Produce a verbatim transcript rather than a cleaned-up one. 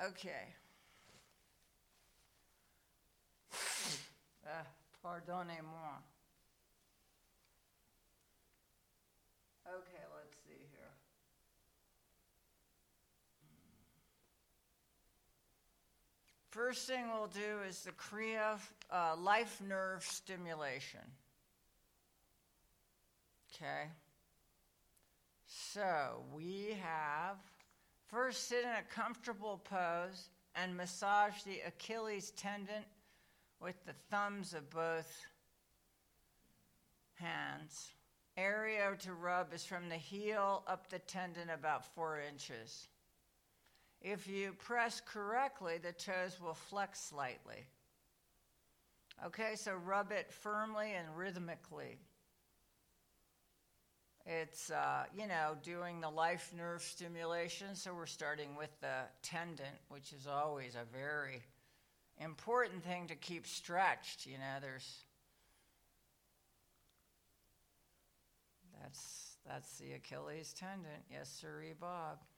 Okay. Uh, pardonnez-moi. Okay, let's see here. First thing we'll do is the Kriya uh, life nerve stimulation. Okay. So we have, first sit in a comfortable pose and massage the Achilles tendon with the thumbs of both hands. Area to rub is from the heel up the tendon about four inches. If you press correctly, the toes will flex slightly. Okay, so rub it firmly and rhythmically. It's, uh, you know, doing the life nerve stimulation, so we're starting with the tendon, which is always a very important thing to keep stretched. You know, there's, that's, that's the Achilles tendon. Yes, sirree, Bob.